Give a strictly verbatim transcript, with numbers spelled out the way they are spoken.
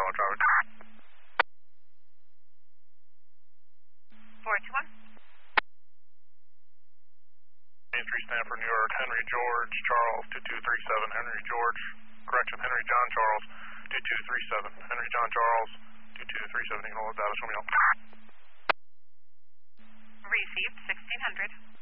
all traffic. four two one. Main Street, Stanford, New York, Henry George, Charles, two two three seven, Henry George, correction, Henry John Charles, two two three seven, Henry John Charles, two two three seven, you can hold data, show me out. Received, sixteen hundred.